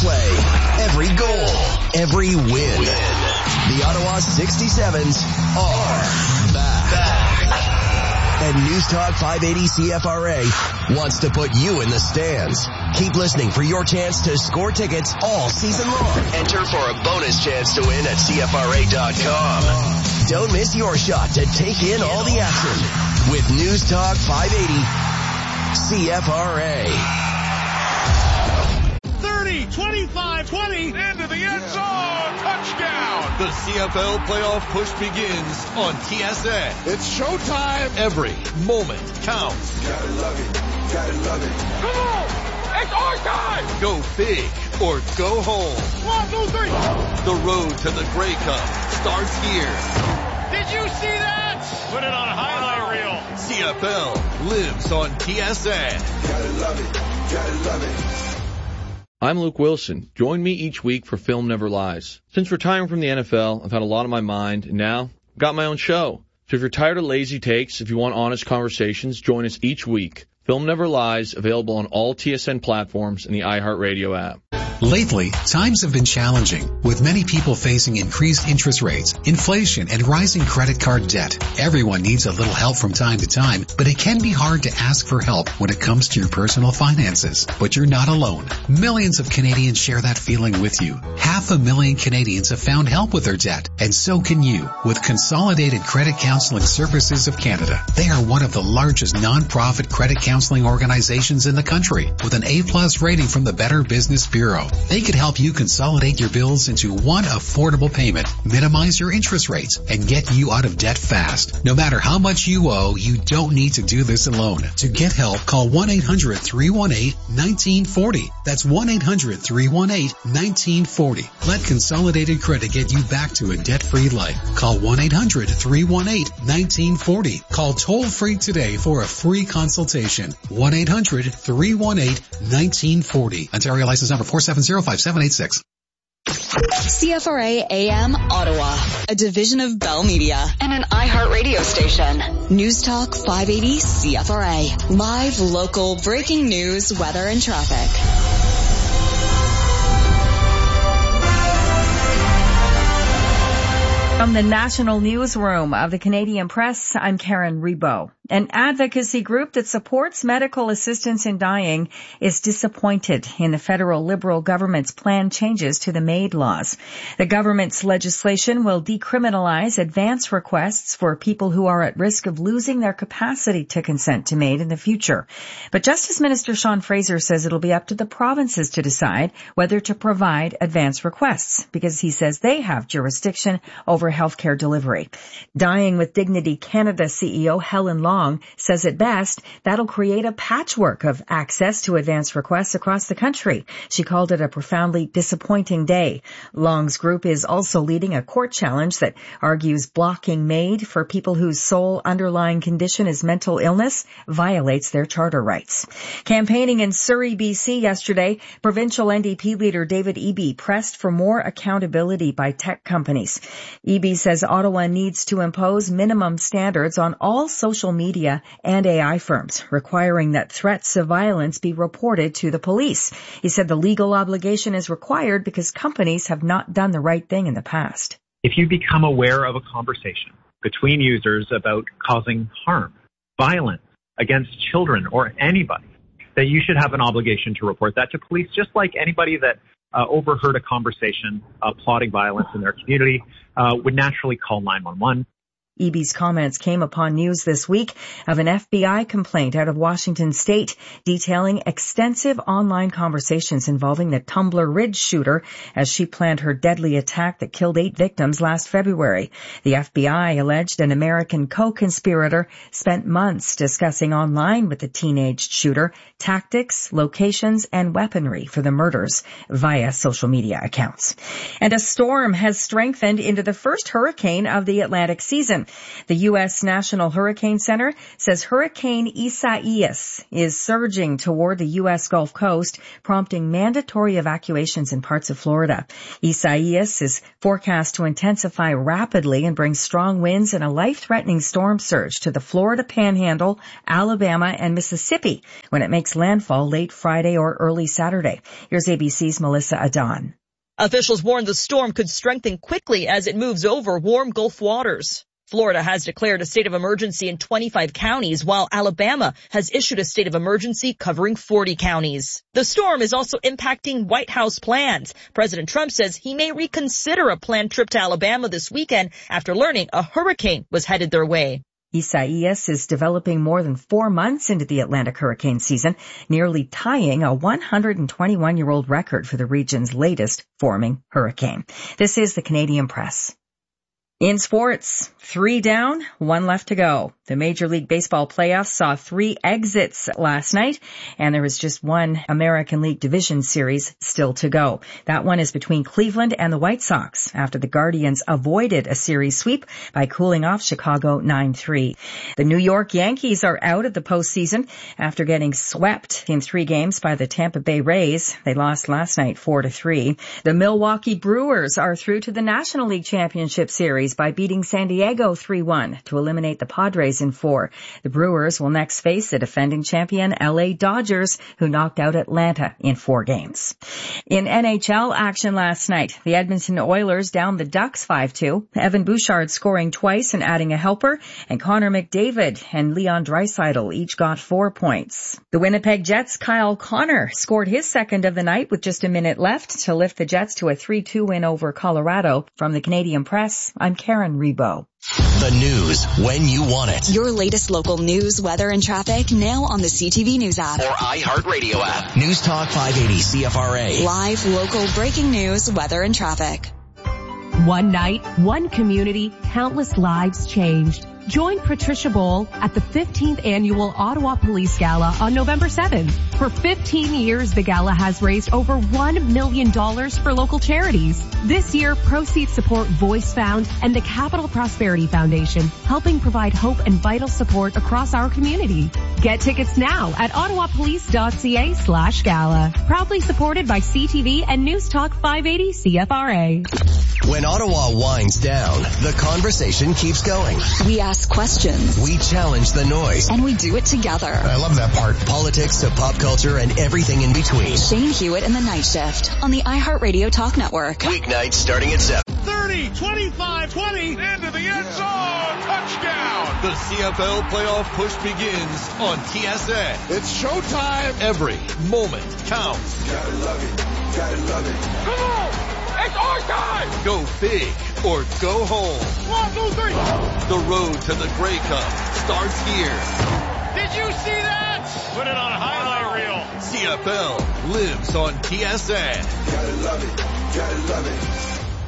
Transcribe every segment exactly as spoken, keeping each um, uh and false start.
play, every goal, every win. The Ottawa sixty-sevens are back. And News Talk five eighty C F R A wants to put you in the stands. Keep listening for your chance to score tickets all season long. Enter for a bonus chance to win at C F R A dot com. Don't miss your shot to take in all the action with News Talk five eighty C F R A. thirty, twenty-five, twenty, into the end zone, touchdown! The C F L playoff push begins on T S N. It's showtime! Every moment counts. Gotta love it, gotta love it. Come on! It's our time! Go big or go home. One, two, three! The road to the Grey Cup starts here. Did you see that? Put it on a highlight reel. C F L lives on T S N. Gotta love it, gotta love it. I'm Luke Wilson. Join me each week for Film Never Lies. Since retiring from the N F L, I've had a lot on my mind, and now I've got my own show. So if you're tired of lazy takes, if you want honest conversations, join us each week. Film Never Lies, available on all T S N platforms and the iHeartRadio app. Lately, times have been challenging, with many people facing increased interest rates, inflation, and rising credit card debt. Everyone needs a little help from time to time, but it can be hard to ask for help when it comes to your personal finances. But you're not alone. Millions of Canadians share that feeling with you. Half a million Canadians have found help with their debt, and so can you with Consolidated Credit Counseling Services of Canada. They are one of the largest non-profit credit counseling organizations in the country, with an A-plus rating from the Better Business Bureau. They could help you consolidate your bills into one affordable payment, minimize your interest rates, and get you out of debt fast. No matter how much you owe, you don't need to do this alone. To get help, call one eight hundred, three one eight, one nine four zero. That's one eight hundred, three one eight, one nine four zero. Let Consolidated Credit get you back to a debt-free life. Call one eight hundred, three one eight, one nine four zero. Call toll-free today for a free consultation. one eight hundred, three one eight, one nine four zero. Ontario license number four seven zero five seven eight six. C F R A A M Ottawa, a division of Bell Media and an iHeartRadio station. News Talk five eighty C F R A. Live, local, breaking news, weather, and traffic. From the National Newsroom of the Canadian Press, I'm Karen Rebo. An advocacy group that supports medical assistance in dying is disappointed in the federal Liberal government's planned changes to the MAID laws. The government's legislation will decriminalize advance requests for people who are at risk of losing their capacity to consent to MAID in the future. But Justice Minister Sean Fraser says it'll be up to the provinces to decide whether to provide advance requests, because he says they have jurisdiction over healthcare delivery. Dying with Dignity Canada C E O Helen Long says at best that'll create a patchwork of access to advance requests across the country. She called it a profoundly disappointing day. Long's group is also leading a court challenge that argues blocking MAID for people whose sole underlying condition is mental illness violates their charter rights. Campaigning in Surrey, B C yesterday, provincial N D P leader David Eby pressed for more accountability by tech companies. Eby says Ottawa needs to impose minimum standards on all social media and A I firms, requiring that threats of violence be reported to the police. He said the legal obligation is required because companies have not done the right thing in the past. If you become aware of a conversation between users about causing harm, violence against children or anybody, that you should have an obligation to report that to police, just like anybody that uh, overheard a conversation uh, plotting violence in their community uh, would naturally call nine one one. Eby's comments came upon news this week of an F B I complaint out of Washington State detailing extensive online conversations involving the Tumbler Ridge shooter as she planned her deadly attack that killed eight victims last February. The F B I alleged an American co-conspirator spent months discussing online with the teenaged shooter tactics, locations, and weaponry for the murders via social media accounts. And a storm has strengthened into the first hurricane of the Atlantic season. season. The U S National Hurricane Center says Hurricane Isaias is surging toward the U S Gulf Coast, prompting mandatory evacuations in parts of Florida. Isaias is forecast to intensify rapidly and bring strong winds and a life-threatening storm surge to the Florida Panhandle, Alabama, and Mississippi when it makes landfall late Friday or early Saturday. Here's A B C's Melissa Adon. Officials warn the storm could strengthen quickly as it moves over warm Gulf waters. Florida has declared a state of emergency in twenty-five counties, while Alabama has issued a state of emergency covering forty counties. The storm is also impacting White House plans. President Trump says he may reconsider a planned trip to Alabama this weekend after learning a hurricane was headed their way. Isaias is developing more than four months into the Atlantic hurricane season, nearly tying a one hundred twenty-one-year-old record for the region's latest forming hurricane. This is the Canadian Press. In sports, three down, one left to go. The Major League Baseball playoffs saw three exits last night, and there was just one American League Division series still to go. That one is between Cleveland and the White Sox after the Guardians avoided a series sweep by cooling off Chicago nine three. The New York Yankees are out of the postseason after getting swept in three games by the Tampa Bay Rays. They lost last night four to three. The Milwaukee Brewers are through to the National League Championship Series by beating San Diego three one to eliminate the Padres in four. The Brewers will next face the defending champion L A Dodgers, who knocked out Atlanta in four games. In N H L action last night, the Edmonton Oilers downed the Ducks five two. Evan Bouchard scoring twice and adding a helper, and Connor McDavid and Leon Draisaitl each got four points. The Winnipeg Jets' Kyle Connor scored his second of the night with just a minute left to lift the Jets to a three two win over Colorado. From the Canadian Press, I'm Karen Rebo. The news when you want it. Your latest local news, weather, and traffic now on the C T V News app Or iHeartRadio app. News Talk five eighty C F R A. Live, local, breaking news, weather, and traffic. One night, one community, countless lives changed. Join Patricia Bowl at the fifteenth Annual Ottawa Police Gala on November seventh. For fifteen years, the gala has raised over one million dollars for local charities. This year, proceeds support Voice Found and the Capital Prosperity Foundation, helping provide hope and vital support across our community. Get tickets now at ottawapolice.ca slash gala. Proudly supported by C T V and News Talk five eighty C F R A. When Ottawa winds down, the conversation keeps going. We ask questions. We challenge the noise. And we do it together. I love that part. Politics to pop culture and everything in between. Shane Hewitt and the Night Shift on the iHeartRadio Talk Network. Weeknights starting at seven. thirty, twenty-five, twenty, into the end zone, touchdown. The C F L playoff push begins on T S N. It's showtime. Every moment counts. Gotta love it, gotta love it. Come on, it's our time. Go big or go home. One, two, three. The road to the Grey Cup starts here. Did you see that? Put it on a highlight reel. C F L lives on T S N. Gotta love it, gotta love it.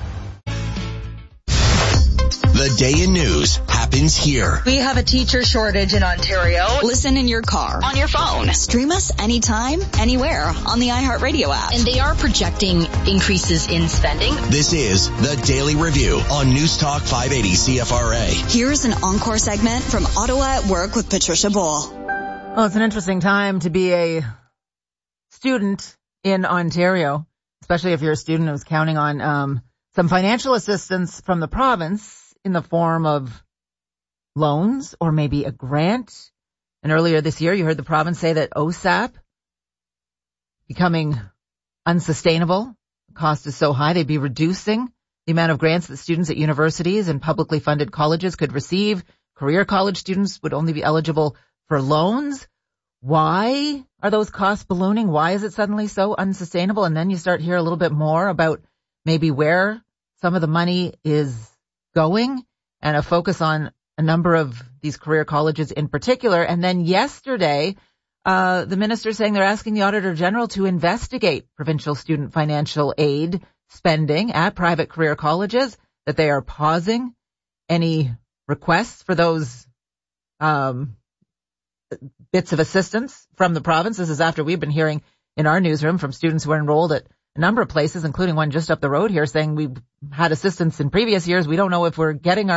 The day in news happens here. We have a teacher shortage in Ontario. Listen in your car, on your phone. Stream us anytime, anywhere on the iHeartRadio app. And they are projecting increases in spending. This is the Daily Review on News Talk five eighty C F R A. Here's an encore segment from Ottawa at Work with Patricia Bull. Well, it's an interesting time to be a student in Ontario, especially if you're a student who's counting on um, some financial assistance from the province in the form of loans or maybe a grant. And earlier this year, you heard the province say that O S A P becoming unsustainable. The cost is so high, they'd be reducing the amount of grants that students at universities and publicly funded colleges could receive. Career college students would only be eligible for loans. Why are those costs ballooning? Why is it suddenly so unsustainable? And then you start to hear a little bit more about maybe where some of the money is going and a focus on a number of these career colleges in particular. And then yesterday, uh, the minister saying they're asking the Auditor General to investigate provincial student financial aid spending at private career colleges, that they are pausing any requests for those um, bits of assistance from the province. This is after we've been hearing in our newsroom from students who are enrolled at a number of places, including one just up the road here, saying we've had assistance in previous years. We don't know if we're getting our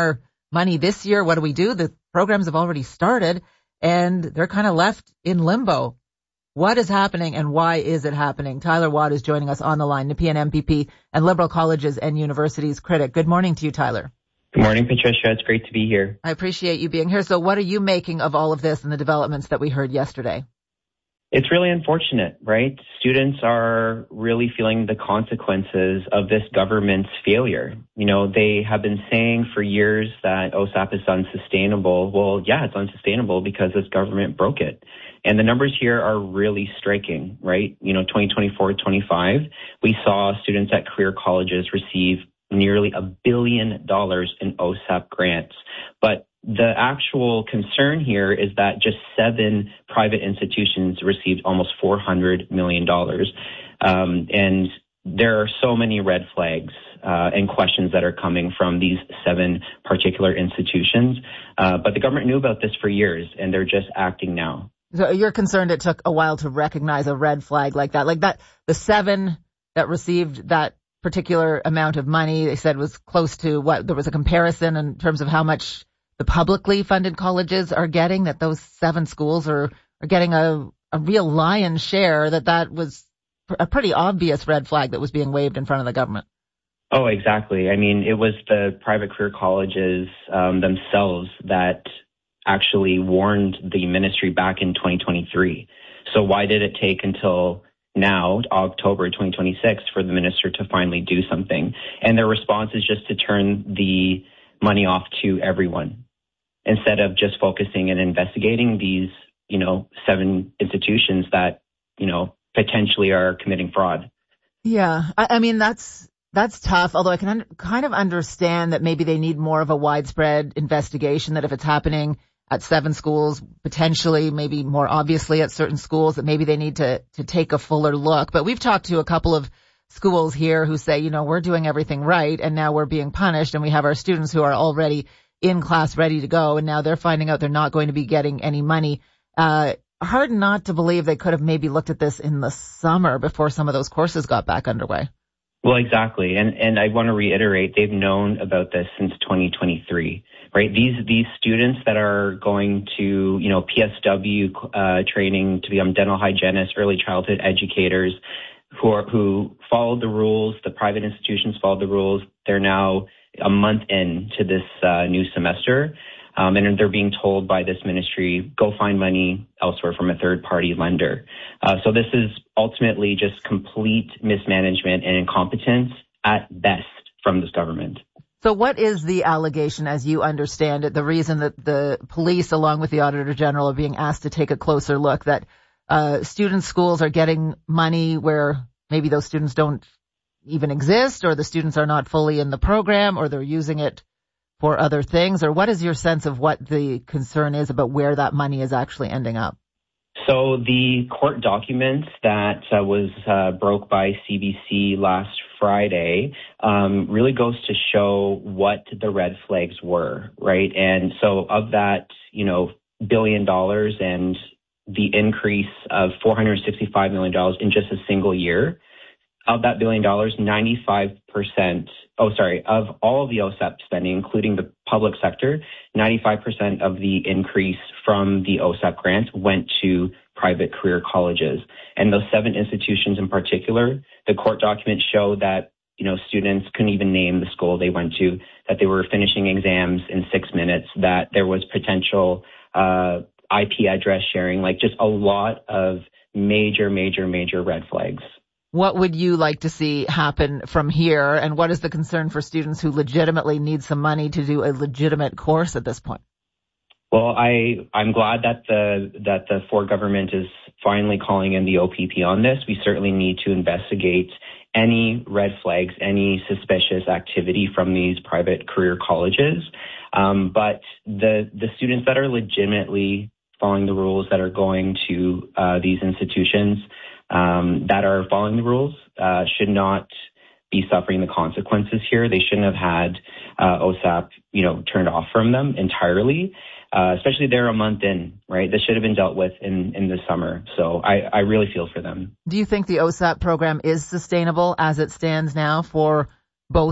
money this year? What do we do? The programs have already started and they're kind of left in limbo. What is happening and why is it happening? Tyler Watt is joining us on the line, Nepean M P P and Liberal Colleges and Universities critic. Good morning to you, Tyler. Good morning, Patricia. It's great to be here. I appreciate you being here. So what are you making of all of this and the developments that we heard yesterday? It's really unfortunate, right? Students are really feeling the consequences of this government's failure. You know, they have been saying for years that O S A P is unsustainable. Well, yeah, it's unsustainable because this government broke it. And the numbers here are really striking, right? You know, twenty twenty-four twenty-five, we saw students at career colleges receive nearly a billion dollars in O S A P grants. But the actual concern here is that just seven private institutions received almost four hundred million dollars. Um, and there are so many red flags uh, and questions that are coming from these seven particular institutions. Uh, but the government knew about this for years, and they're just acting now. So you're concerned it took a while to recognize a red flag like that, like that, the seven that received that particular amount of money, they said was close to what, there was a comparison in terms of how much the publicly funded colleges are getting, that those seven schools are, are getting a, a real lion's share, that that was a pretty obvious red flag that was being waved in front of the government. Oh, exactly. I mean, it was the private career colleges um, themselves that actually warned the ministry back in twenty twenty-three. So why did it take until now, October twenty twenty-six, for the minister to finally do something? And their response is just to turn the money off to everyone instead of just focusing and investigating these, you know, seven institutions that, you know, potentially are committing fraud. Yeah, I, I mean, that's that's tough, although I can un- kind of understand that maybe they need more of a widespread investigation, that if it's happening at seven schools, potentially maybe more obviously at certain schools, that maybe they need to, to take a fuller look. But we've talked to a couple of schools here who say, you know, we're doing everything right and now we're being punished, and we have our students who are already in class ready to go, and now they're finding out they're not going to be getting any money. Uh, hard not to believe they could have maybe looked at this in the summer before some of those courses got back underway. Well, exactly. And and I want to reiterate, they've known about this since twenty twenty-three, right? These these students that are going to, you know, P S W uh, training to become dental hygienists, early childhood educators, who are, who followed the rules, the private institutions followed the rules. They're now a month into this uh, new semester, um, and they're being told by this ministry, go find money elsewhere from a third-party lender. Uh, so this is ultimately just complete mismanagement and incompetence at best from this government. So what is the allegation, as you understand it, the reason that the police, along with the Auditor General, are being asked to take a closer look, that uh, student schools are getting money where maybe those students don't even exist, or the students are not fully in the program, or they're using it for other things? Or what is your sense of what the concern is about where that money is actually ending up? So the court documents that uh, was uh, broke by C B C last Friday um, really goes to show what the red flags were, right? And so of that, you know, billion dollars and the increase of four hundred sixty-five million dollars in just a single year, of that billion dollars, ninety-five percent, oh, sorry, of all of the O S A P spending, including the public sector, ninety-five percent of the increase from the O S A P grant went to private career colleges. And those seven institutions in particular, the court documents show that, you know, students couldn't even name the school they went to, that they were finishing exams in six minutes, that there was potential uh, I P address sharing, like just a lot of major, major, major red flags. What would you like to see happen from here? And what is the concern for students who legitimately need some money to do a legitimate course at this point? Well, I, I'm glad that the that the Ford government is finally calling in the O P P on this. We certainly need to investigate any red flags, any suspicious activity from these private career colleges. Um, but the the students that are legitimately following the rules, that are going to uh, these institutions, um, that are following the rules, uh, should not be suffering the consequences here. They shouldn't have had uh, O S A P, you know, turned off from them entirely. Uh, especially they're a month in, right? This should have been dealt with in, in the summer. So I, I really feel for them. Do you think the O S A P program is sustainable as it stands now for both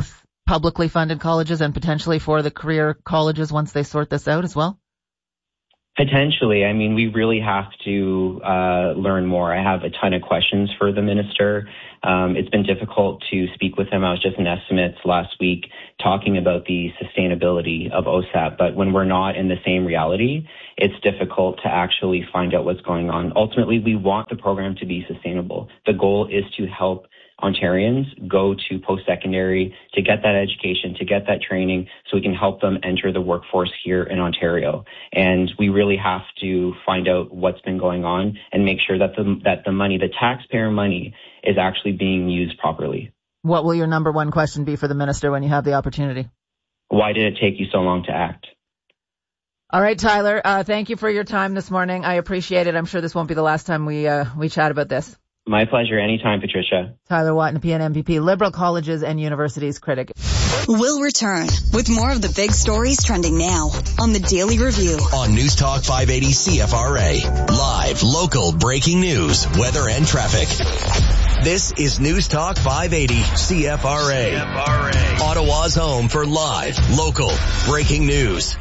publicly funded colleges and potentially for the career colleges once they sort this out as well? Potentially. I mean, we really have to uh, learn more. I have a ton of questions for the minister. Um, it's been difficult to speak with him. I was just in estimates last week talking about the sustainability of O S A P, but when we're not in the same reality, it's difficult to actually find out what's going on. Ultimately, we want the program to be sustainable. The goal is to help Ontarians go to post-secondary, to get that education, to get that training, so we can help them enter the workforce here in Ontario. And we really have to find out what's been going on and make sure that the that the money, the taxpayer money, is actually being used properly. What will your number one question be for the minister when you have the opportunity? Why did it take you so long to act? All right, Tyler, uh, thank you for your time this morning. I appreciate it. I'm sure this won't be the last time we uh, we chat about this. My pleasure. Anytime, Patricia. Tyler Watanabe, M P P, Liberal Colleges and Universities critic. We'll return with more of the big stories trending now on the Daily Review. On News Talk five eighty C F R A. Live, local, breaking news, weather and traffic. This is News Talk five eighty C F R A. C F R A. Ottawa's home for live, local, breaking news.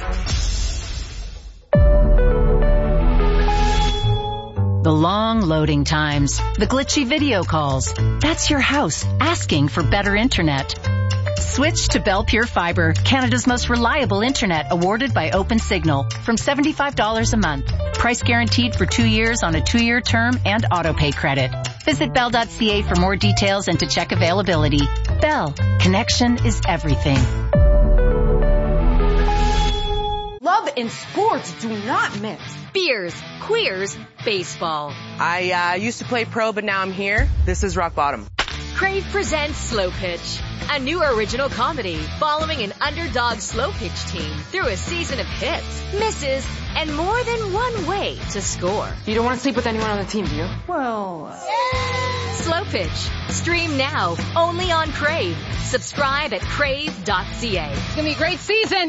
The long loading times, the glitchy video calls. That's your house asking for better internet. Switch to Bell Pure Fiber, Canada's most reliable internet, awarded by OpenSignal, from seventy-five dollars a month. Price guaranteed for two years on a two-year term and auto-pay credit. Visit bell dot c a for more details and to check availability. Bell, connection is everything. Love and sports do not mix. Beers, queers, baseball. I uh, used to play pro, but now I'm here. This is rock bottom. Crave presents Slow Pitch, a new original comedy following an underdog slow pitch team through a season of hits, misses, and more than one way to score. You don't want to sleep with anyone on the team, do you? Well... Yeah. Slow Pitch. Stream now, only on Crave. Subscribe at crave dot c a. It's going to be a great season.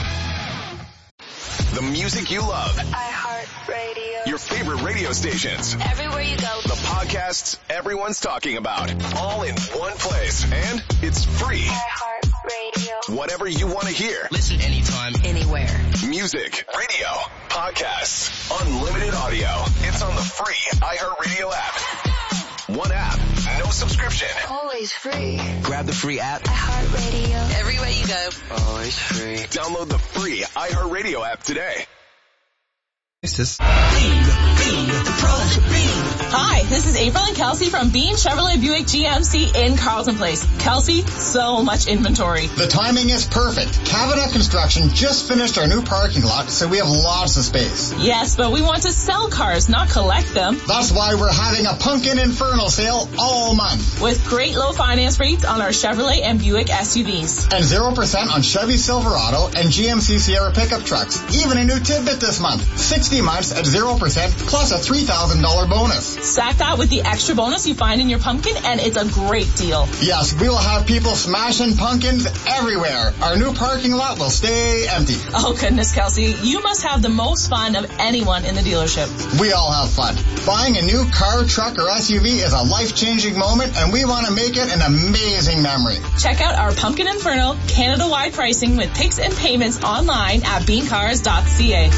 The music you love. iHeartRadio. Your favorite radio stations. Everywhere you go. The podcasts everyone's talking about. All in one place. And it's free. iHeartRadio. Whatever you want to hear. Listen anytime, anywhere. Music, radio, podcasts, unlimited audio. It's on the free iHeartRadio app. One app, no subscription. Always free. Grab the free app. iHeartRadio. Everywhere you go. Always free. Download the free iHeartRadio app today. This is Hi, this is April and Kelsey from Beam Chevrolet Buick G M C in Carlton Place. Kelsey, so much inventory. The timing is perfect. Cabinet Construction just finished our new parking lot, so we have lots of space. Yes, but we want to sell cars, not collect them. That's why we're having a Pumpkin Inferno sale all month. With great low finance rates on our Chevrolet and Buick S U Vs. And zero percent on Chevy Silverado and G M C Sierra pickup trucks. Even a new tidbit this month. sixty months at zero percent plus a three thousand dollars bonus. Stack that with the extra bonus you find in your pumpkin and it's a great deal. Yes, we will have people smashing pumpkins everywhere. Our new parking lot will stay empty. Oh goodness, Kelsey, you must have the most fun of anyone in the dealership. We all have fun. Buying a new car, truck, or S U V is a life-changing moment and we want to make it an amazing memory. Check out our Pumpkin Inferno Canada-wide pricing with picks and payments online at bean cars dot c a.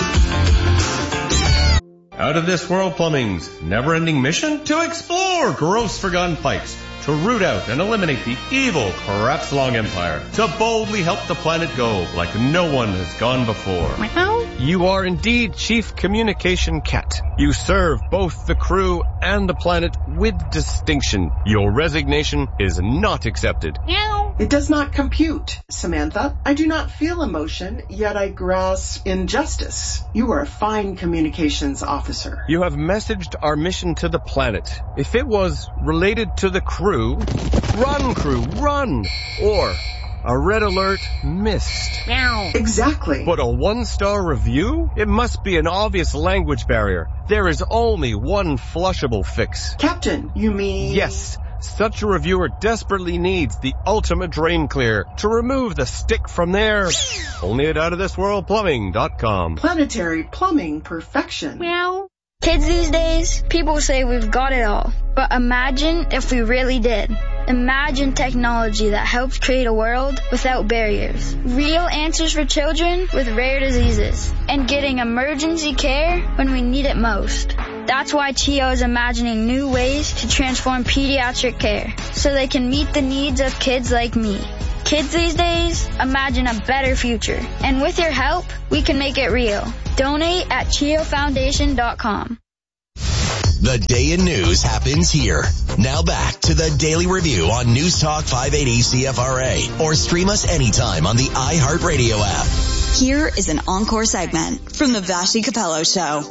Out of This World Plumbing's never-ending mission? To explore gross forgotten pipes, to root out and eliminate the evil Crapslong Empire, to boldly help the planet go like no one has gone before. You are indeed Chief Communication Cat. You serve both the crew and the planet with distinction. Your resignation is not accepted. It does not compute, Samantha. I do not feel emotion, yet I grasp injustice. You are a fine communications officer. You have messaged our mission to the planet. If it was related to the crew, run crew, run! Or a red alert missed. Meow. Exactly. But a one-star review? It must be an obvious language barrier. There is only one flushable fix. Captain, you mean? Yes. Such a reviewer desperately needs the ultimate drain clear to remove the stick from there. Only at out of this world plumbing dot com. Planetary plumbing perfection. Meow. Kids these days, people say we've got it all. But imagine if we really did. Imagine technology that helps create a world without barriers. Real answers for children with rare diseases. And getting emergency care when we need it most. That's why C H I O is imagining new ways to transform pediatric care so they can meet the needs of kids like me. Kids these days imagine a better future. And with your help, we can make it real. Donate at C H I O Foundation dot com. The day in news happens here. Now back to the Daily Review on News Talk five eighty C F R A or stream us anytime on the iHeartRadio app. Here is an encore segment from the Vassy Capello Show.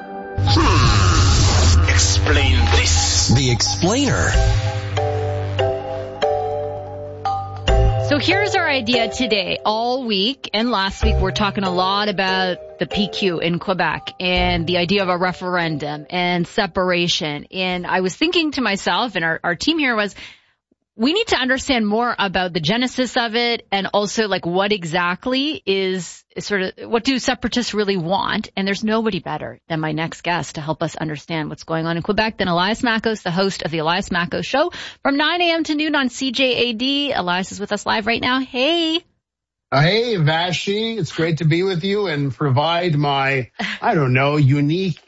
Hmm. Explain this. The Explainer. So here's our idea today. All week and last week, we're talking a lot about the P Q in Quebec and the idea of a referendum and separation. And I was thinking to myself, and our, our team here was, we need to understand more about the genesis of it and also like what exactly is sort of, what do separatists really want? And there's nobody better than my next guest to help us understand what's going on in Quebec than Elias Makos, the host of the Elias Makos Show from nine a.m. to noon on C J A D. Elias is with us live right now. Hey. Uh, hey, Vashi. It's great to be with you and provide my, I don't know, unique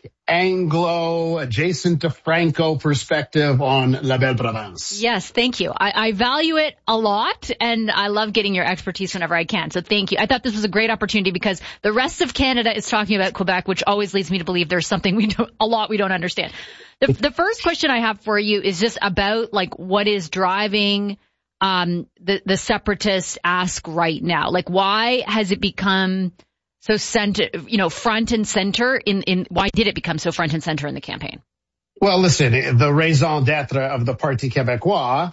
Anglo, adjacent to Franco perspective on La Belle Province. Yes, thank you. I, I value it a lot, and I love getting your expertise whenever I can. So thank you. I thought this was a great opportunity because the rest of Canada is talking about Quebec, which always leads me to believe there's something we don't, a lot we don't understand. The, the first question I have for you is just about like what is driving um the the separatist ask right now. Like, why has it become so center, you know, front and center in, in, why did it become so front and center in the campaign? Well, listen, the raison d'etre of the Parti Québécois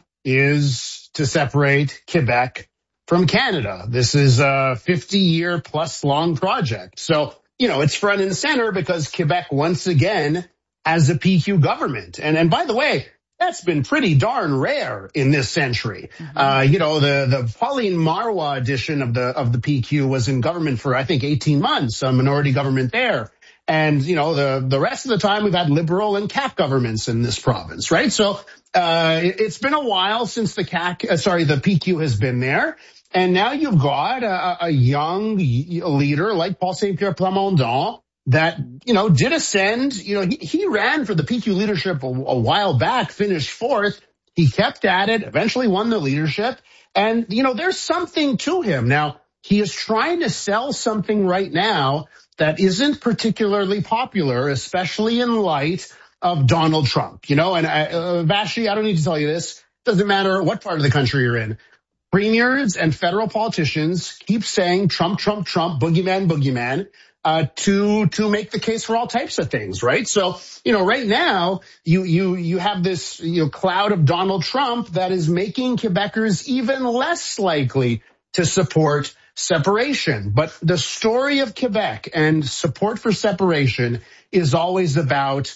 is to separate Quebec from Canada. This is a fifty year plus long project. So, you know, it's front and center because Quebec once again has a P Q government. And, and by the way, that's been pretty darn rare in this century. Mm-hmm. Uh, you know, the, the Pauline Marois edition of the, of the P Q was in government for, I think, eighteen months, a minority government there. And, you know, the, the rest of the time we've had liberal and C A Q governments in this province, right? So, uh, it's been a while since the C A Q, uh, sorry, the P Q has been there. And now you've got a, a young leader like Paul Saint-Pierre Plamondon that, you know, did ascend. You know, he, he ran for the P Q leadership a, a while back, finished fourth. He kept at it, eventually won the leadership. And, you know, there's something to him. Now, he is trying to sell something right now that isn't particularly popular, especially in light of Donald Trump. You know, and I, uh, Vashi, I don't need to tell you this. Doesn't matter what part of the country you're in. Premiers and federal politicians keep saying Trump, Trump, Trump, boogeyman, boogeyman. Uh, to, to make the case for all types of things, right? So, you know, right now, you, you, you have this, you know, cloud of Donald Trump that is making Quebecers even less likely to support separation. But the story of Quebec and support for separation is always about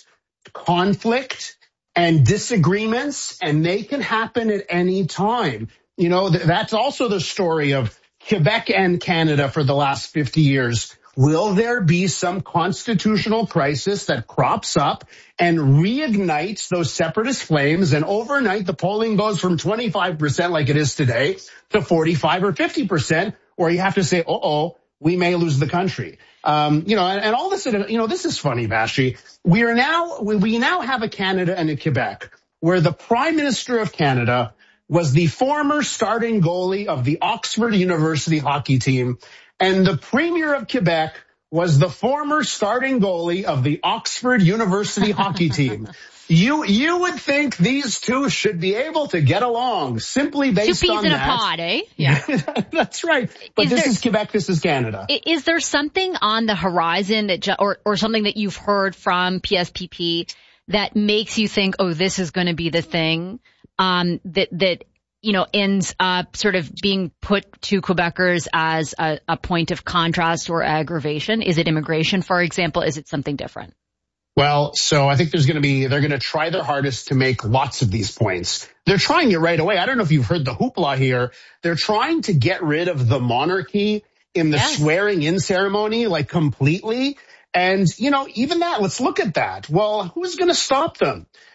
conflict and disagreements, and they can happen at any time. You know, that's also the story of Quebec and Canada for the last fifty years. Will there be some constitutional crisis that crops up and reignites those separatist flames, and overnight the polling goes from twenty-five percent like it is today to forty-five or fifty percent, or you have to say, uh-oh, we may lose the country. Um, you know, and, and all this, you know, this is funny, Vashi. We are now, we, we now have a Canada and a Quebec where the Prime Minister of Canada was the former starting goalie of the Oxford University hockey team, and the Premier of Quebec was the former starting goalie of the Oxford University hockey team. You you would think these two should be able to get along simply based on that. Two peas in a pod, eh? Yeah. That's right. But is this there, is Quebec, this is Canada. Is there something on the horizon that, or, or something that you've heard from P S P P that makes you think, oh, this is going to be the thing, um, that, that, you know, ends up sort of being put to Quebecers as a, a point of contrast or aggravation? Is it immigration, for example? Is it something different? Well, so I think there's going to be, they're going to try their hardest to make lots of these points. They're trying it right away. I don't know if you've heard the hoopla here. They're trying to get rid of the monarchy in the yes. swearing in ceremony, like completely. And, you know, even that, let's look at that. Well, who's going to stop them?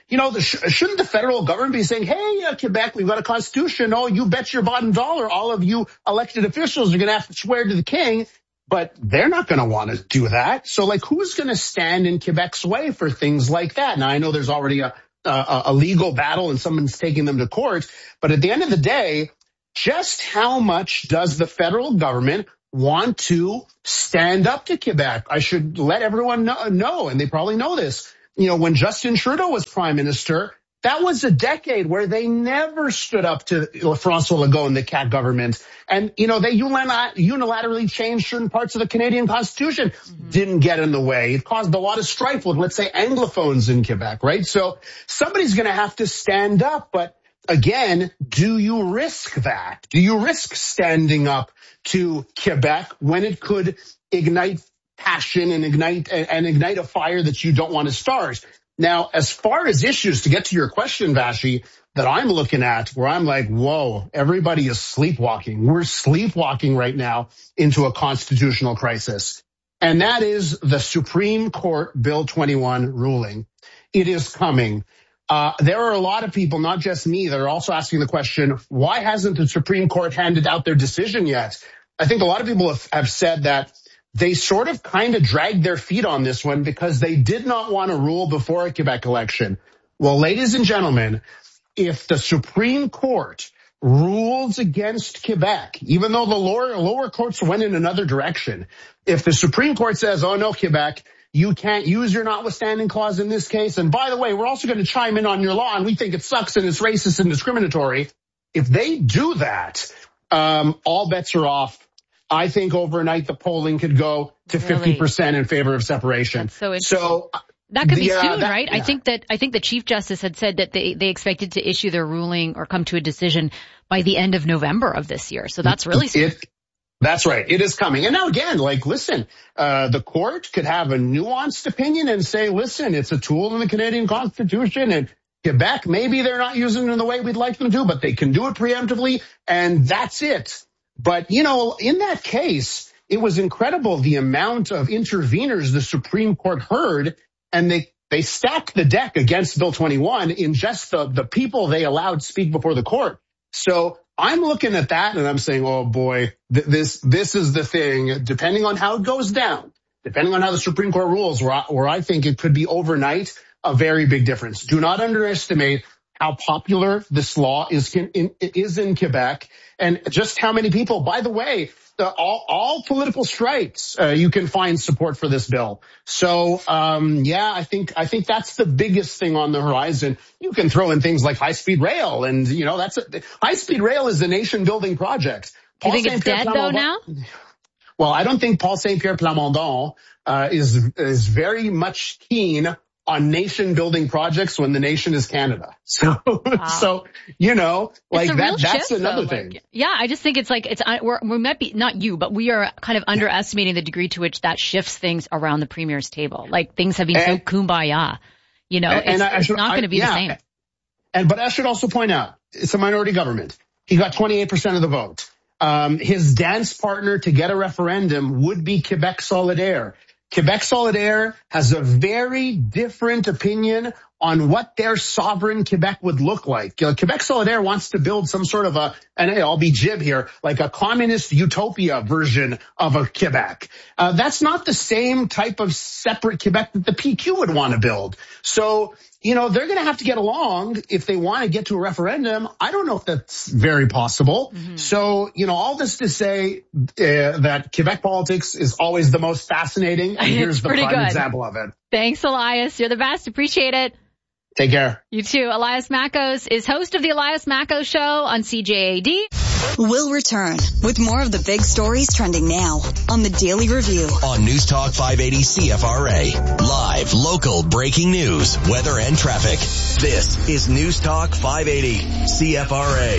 you know, the, shouldn't the federal government be saying, hey, uh, Quebec, we've got a constitution. Oh, you bet your bottom dollar. All of you elected officials are going to have to swear to the king. But they're not going to want to do that. So, like, who's going to stand in Quebec's way for things like that? Now, I know there's already a, a, a legal battle and someone's taking them to court. But at the end of the day, just how much does the federal government want to stand up to Quebec? I should let everyone know, know, and they probably know this. You know, when Justin Trudeau was prime minister, that was a decade where they never stood up to François Legault and the C A Q government. And, you know, they unilaterally changed certain parts of the Canadian Constitution. Mm-hmm. Didn't get in the way. It caused a lot of strife with, let's say, Anglophones in Quebec, right? So somebody's going to have to stand up. But again, do you risk that? Do you risk standing up to Quebec when it could ignite passion and ignite and ignite a fire that you don't want to start? Now, as far as issues, to get to your question, Vashi, that I'm looking at, where I'm like, whoa, everybody is sleepwalking. We're sleepwalking right now into a constitutional crisis. And that is the Supreme Court Bill twenty-one ruling. It is coming. Uh, there are a lot of people, not just me, that are also asking the question, why hasn't the Supreme Court handed out their decision yet? I think a lot of people have, have said that they sort of kind of dragged their feet on this one because they did not want to rule before a Quebec election. Well, ladies and gentlemen, if the Supreme Court rules against Quebec, even though the lower, lower courts went in another direction, if the Supreme Court says, oh no, Quebec, you can't use your notwithstanding clause in this case, and by the way, we're also going to chime in on your law, and we think it sucks and it's racist and discriminatory. If they do that, um, all bets are off. I think overnight the polling could go to really? fifty percent in favor of separation. That's so interesting. So that could be the, uh, soon, that, right? Yeah. I think that I think the Chief Justice had said that they they expected to issue their ruling or come to a decision by the end of November of this year. So that's really soon. It, that's right. It is coming. And now again, like, listen, uh, the court could have a nuanced opinion and say, listen, it's a tool in the Canadian Constitution, and Quebec, maybe they're not using it in the way we'd like them to, but they can do it preemptively, and that's it. But, you know, in that case, it was incredible the amount of interveners the Supreme Court heard, and they, they stacked the deck against Bill twenty-one in just the, the people they allowed speak before the court. So I'm looking at that and I'm saying, oh boy, th- this, this is the thing, depending on how it goes down, depending on how the Supreme Court rules, where I, where I think it could be overnight a very big difference. Do not underestimate how popular this law is in, in, is in Quebec, and just how many people, by the way, the, all, all political stripes, uh, you can find support for this bill. So, um, yeah, I think, I think that's the biggest thing on the horizon. You can throw in things like high-speed rail, and, you know, that's a, high-speed rail is a nation-building project. Do you think it's dead, though, now? Well, I don't think Paul Saint-Pierre Plamondon, uh, is, is very much keen on nation-building projects when the nation is Canada. So, wow. so you know, like that, that's shift, another though. thing. Like, yeah, I just think it's like, it's, we're, we might be, not you, but we are kind of underestimating the degree to which that shifts things around the Premier's table. Like, things have been and, so kumbaya, you know, and, it's, and it's should, not going to be I, yeah, the same. And, but I should also point out, it's a minority government. He got twenty-eight percent of the vote. Um, his dance partner to get a referendum would be Quebec Solidaire. Quebec Solidaire has a very different opinion on what their sovereign Quebec would look like. Uh, Quebec Solidaire wants to build some sort of a, and hey, I'll be jib here, like a communist utopia version of a Quebec. Uh, that's not the same type of separate Quebec that the P Q would want to build. So, you know, they're going to have to get along if they want to get to a referendum. I don't know if that's very possible. Mm-hmm. So, you know, all this to say uh, that Quebec politics is always the most fascinating. And here's the prime good. example of it. Thanks, Elias. You're the best. Appreciate it. Take care. You too. Elias Mackos is host of the Elias Mackos Show on C J A D. We'll return with more of the big stories trending now on the Daily Review. On News Talk five eighty C F R A. Live, local, breaking news, weather, and traffic. This is News Talk five eighty C F R A.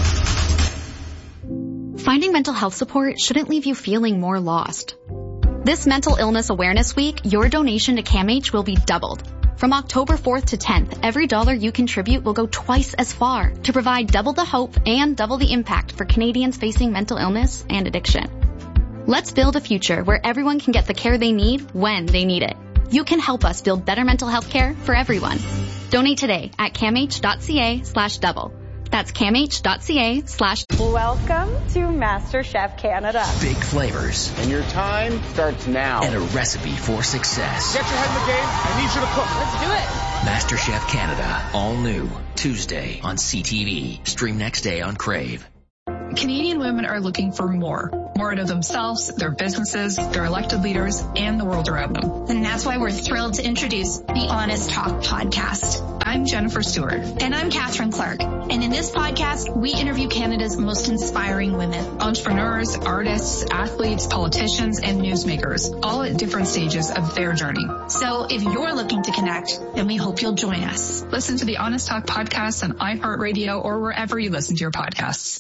Finding mental health support shouldn't leave you feeling more lost. This Mental Illness Awareness Week, your donation to CAMH will be doubled. From October fourth to tenth, every dollar you contribute will go twice as far to provide double the hope and double the impact for Canadians facing mental illness and addiction. Let's build a future where everyone can get the care they need when they need it. You can help us build better mental health care for everyone. Donate today at camh.ca slash double. That's camh.ca slash Welcome to MasterChef Canada. Big flavors. And your time starts now. And a recipe for success. Get your head in the game. I need you to cook. Let's do it. MasterChef Canada. All new. Tuesday on C T V. Stream next day on Crave. Canadian women are looking for more. More out of themselves, their businesses, their elected leaders, and the world around them. And that's why we're thrilled to introduce the Honest Talk podcast. I'm Jennifer Stewart. And I'm Catherine Clark. And in this podcast, we interview Canada's most inspiring women. Entrepreneurs, artists, athletes, politicians, and newsmakers, all at different stages of their journey. So if you're looking to connect, then we hope you'll join us. Listen to the Honest Talk podcast on iHeartRadio or wherever you listen to your podcasts.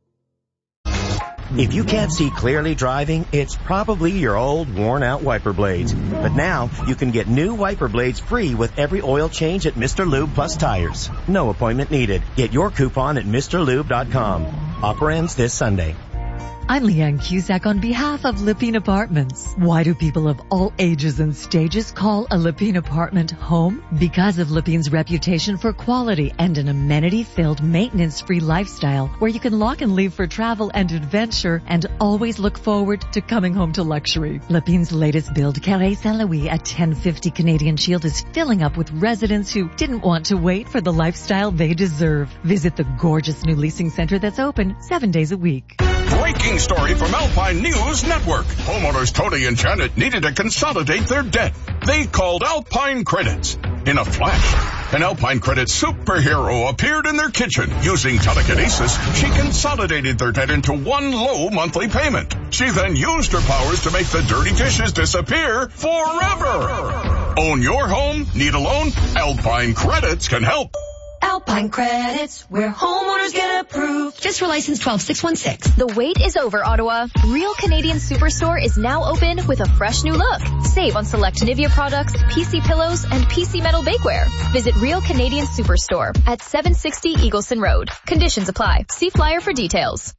If you can't see clearly driving, it's probably your old worn-out wiper blades. But now, you can get new wiper blades free with every oil change at Mister Lube Plus Tires. No appointment needed. Get your coupon at Mr Lube dot com. Offer ends this Sunday. I'm Leanne Cusack on behalf of Lepine Apartments. Why do people of all ages and stages call a Lepine apartment home? Because of Lepine's reputation for quality and an amenity-filled, maintenance-free lifestyle where you can lock and leave for travel and adventure and always look forward to coming home to luxury. Lepine's latest build, Carré Saint-Louis at ten fifty Canadian Shield, is filling up with residents who didn't want to wait for the lifestyle they deserve. Visit the gorgeous new leasing center that's open seven days a week. Breaking story from Alpine News Network. Homeowners Tony and Janet needed to consolidate their debt. They called Alpine Credits. In a flash, an Alpine Credits superhero appeared in their kitchen. Using telekinesis, she consolidated their debt into one low monthly payment. She then used her powers to make the dirty dishes disappear forever. Own your home? Need a loan? Alpine Credits can help. Alpine Credits, where homeowners get approved. Just for license twelve six one six. The wait is over, Ottawa. Real Canadian Superstore is now open with a fresh new look. Save on select Nivea products, P C pillows, and P C metal bakeware. Visit Real Canadian Superstore at seven sixty Eagleson Road. Conditions apply. See flyer for details.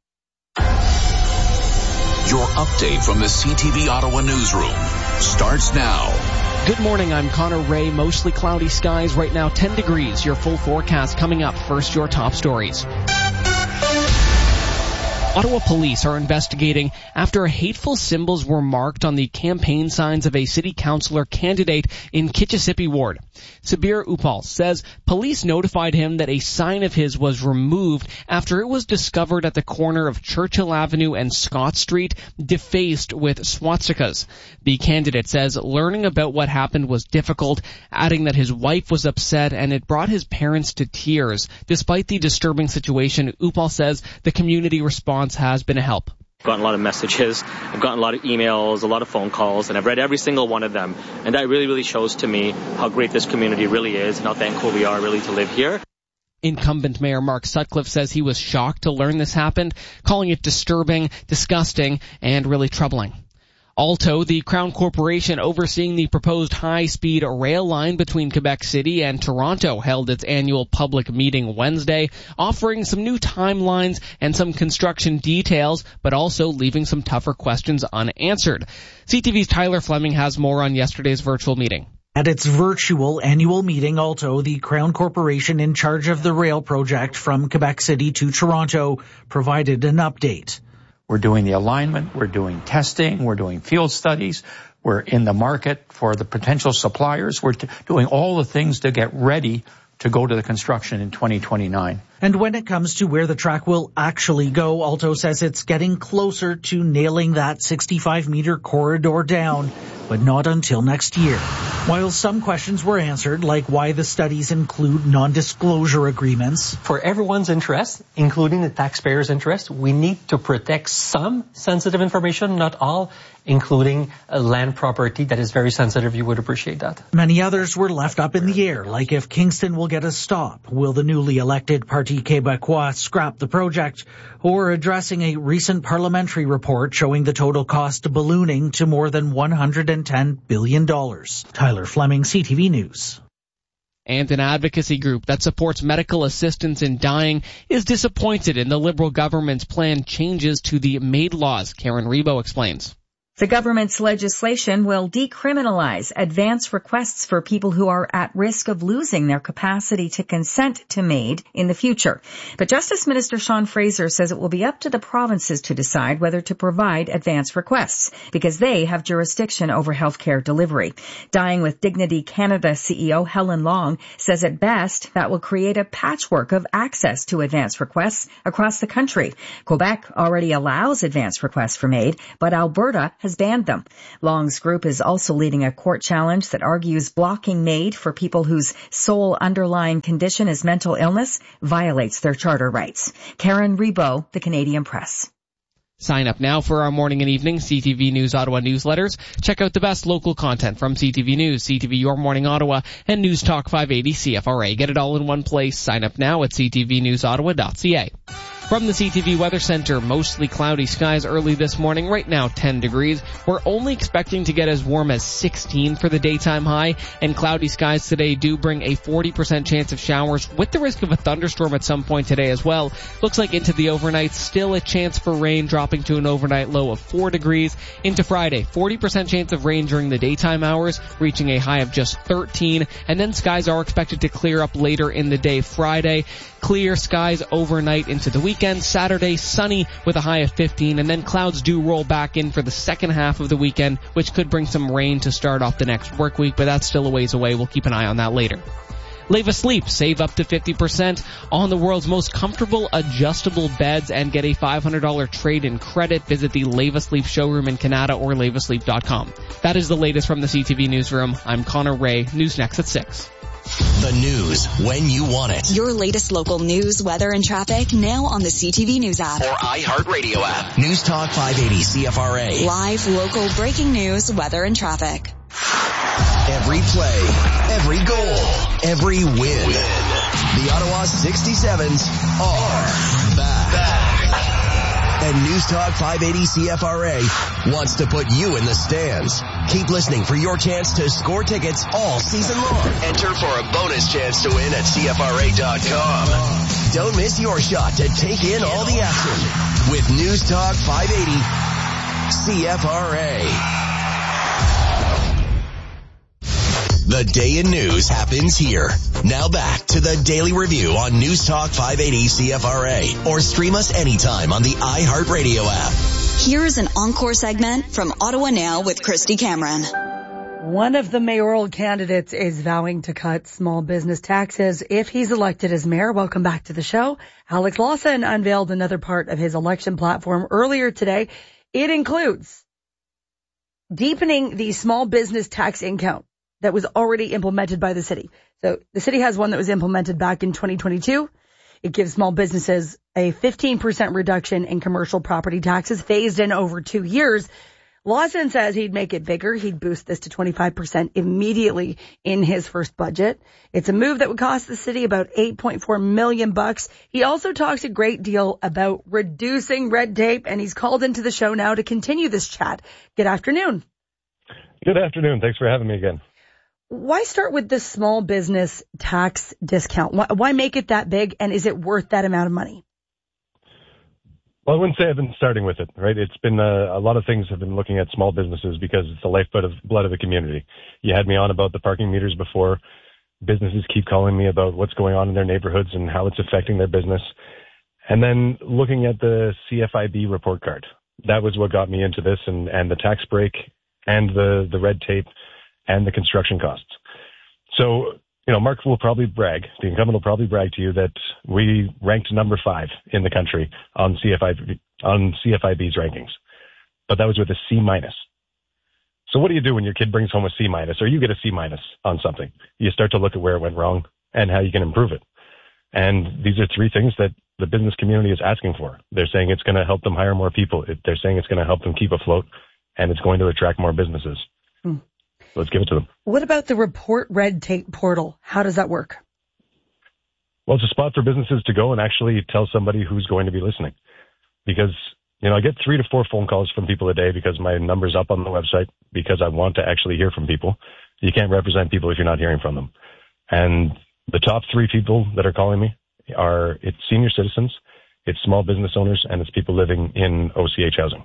Your update from the C T V Ottawa newsroom starts now. Good morning, I'm Connor Ray. Mostly cloudy skies right now, ten degrees. Your full forecast coming up. First, your top stories. Ottawa police are investigating after hateful symbols were marked on the campaign signs of a city councillor candidate in Kitchissippi Ward. Sabir Upal says police notified him that a sign of his was removed after it was discovered at the corner of Churchill Avenue and Scott Street, defaced with swastikas. The candidate says learning about what happened was difficult, adding that his wife was upset and it brought his parents to tears. Despite the disturbing situation, Upal says the community response has been a help. I've gotten a lot of messages, I've gotten a lot of emails, a lot of phone calls, and I've read every single one of them. And that really, really shows to me how great this community really is and how thankful we are really to live here. Incumbent Mayor Mark Sutcliffe says he was shocked to learn this happened, calling it disturbing, disgusting, and really troubling. Alto, the Crown Corporation overseeing the proposed high-speed rail line between Quebec City and Toronto, held its annual public meeting Wednesday, offering some new timelines and some construction details, but also leaving some tougher questions unanswered. C T V's Tyler Fleming has more on yesterday's virtual meeting. At its virtual annual meeting, Alto, the Crown Corporation in charge of the rail project from Quebec City to Toronto, provided an update. We're doing the alignment, we're doing testing, we're doing field studies, we're in the market for the potential suppliers, we're t- doing all the things to get ready to go to the construction in twenty twenty-nine. And when it comes to where the track will actually go, Alto says it's getting closer to nailing that sixty-five meter corridor down, but not until next year. While some questions were answered, like why the studies include non-disclosure agreements. For everyone's interest, including the taxpayers' interest, we need to protect some sensitive information, not all, including a land property that is very sensitive. You would appreciate that. Many others were left up in the air, like if Kingston will get a stop, will the newly elected Parti Québécois scrap the project, or addressing a recent parliamentary report showing the total cost ballooning to more than one hundred ten billion dollars. Tyler Fleming, C T V News. And an advocacy group that supports medical assistance in dying is disappointed in the Liberal government's planned changes to the MAID laws. Karen Rebo explains. The government's legislation will decriminalize advance requests for people who are at risk of losing their capacity to consent to MAID in the future. But Justice Minister Sean Fraser says it will be up to the provinces to decide whether to provide advance requests because they have jurisdiction over healthcare delivery. Dying with Dignity Canada C E O Helen Long says at best that will create a patchwork of access to advance requests across the country. Quebec already allows advance requests for MAID, but Alberta has banned them. Long's group is also leading a court challenge that argues blocking MAID for people whose sole underlying condition is mental illness violates their charter rights. Karen Rebo, The Canadian Press. Sign up now for our morning and evening C T V News Ottawa newsletters. Check out the best local content from C T V News, C T V Your Morning Ottawa, and News Talk five eighty C F R A. Get it all in one place. Sign up now at c t v news ottawa dot c a. From the C T V Weather Center, mostly cloudy skies early this morning. Right now, ten degrees. We're only expecting to get as warm as sixteen for the daytime high, and cloudy skies today do bring a forty percent chance of showers with the risk of a thunderstorm at some point today as well. Looks like into the overnight, still a chance for rain, dropping to an overnight low of four degrees. Into Friday, forty percent chance of rain during the daytime hours, reaching a high of just thirteen, and then skies are expected to clear up later in the day Friday. Clear skies overnight into the weekend. Saturday, sunny with a high of fifteen, and then clouds do roll back in for the second half of the weekend, which could bring some rain to start off the next work week, but that's still a ways away. We'll keep an eye on that later. Leva Sleep. Save up to fifty percent on the world's most comfortable adjustable beds and get a five hundred dollars trade-in credit. Visit the Leva Sleep showroom in Canada or leva sleep dot com. That is the latest from the C T V Newsroom. I'm Connor Ray. News next at six. The news when you want it. Your latest local news, weather, and traffic now on the C T V News app. Or iHeartRadio app. News Talk five eighty C F R A. Live, local, breaking news, weather, and traffic. Every play, every goal, every win. The Ottawa sixty-sevens are back. back. And News Talk five eighty C F R A wants to put you in the stands. Keep listening for your chance to score tickets all season long. Enter for a bonus chance to win at C F R A dot com. Don't miss your shot to take in all the action with News Talk five eighty C F R A. The day in news happens here. Now back to the Daily Review on News Talk five eighty C F R A, or stream us anytime on the iHeartRadio app. Here's an encore segment from Ottawa Now with Christy Cameron. One of the mayoral candidates is vowing to cut small business taxes if he's elected as mayor. Welcome back to the show. Alex Lawson unveiled another part of his election platform earlier today. It includes deepening the small business tax in-count that was already implemented by the city. So the city has one that was implemented back in twenty twenty-two. It gives small businesses a fifteen percent reduction in commercial property taxes phased in over two years. Lawson says he'd make it bigger. He'd boost this to twenty-five percent immediately in his first budget. It's a move that would cost the city about eight point four million bucks. He also talks a great deal about reducing red tape, and he's called into the show now to continue this chat. Good afternoon. Good afternoon. Thanks for having me again. Why start with the small business tax discount? Why, why make it that big, and is it worth that amount of money? Well, I wouldn't say I've been starting with it, right? It's been uh, a lot of things have been looking at small businesses because it's the lifeblood of blood of the community. You had me on about the parking meters before. Businesses keep calling me about what's going on in their neighborhoods and how it's affecting their business. And then looking at the C F I B report card. That was what got me into this, and, and the tax break and the, the red tape and the construction costs. So, you know, Mark will probably brag, the incumbent will probably brag to you that we ranked number five in the country on C F I B, on C F I B's rankings. But that was with a C minus. So what do you do when your kid brings home a C minus, or you get a C minus on something? You start to look at where it went wrong and how you can improve it. And these are three things that the business community is asking for. They're saying it's going to help them hire more people. They're saying it's going to help them keep afloat, and it's going to attract more businesses. Hmm. Let's give it to them. What about the report red tape portal? How does that work? Well, it's a spot for businesses to go and actually tell somebody who's going to be listening. Because, you know, I get three to four phone calls from people a day because my number's up on the website, because I want to actually hear from people. You can't represent people if you're not hearing from them. And the top three people that are calling me are, it's senior citizens, it's small business owners, and it's people living in O C H housing.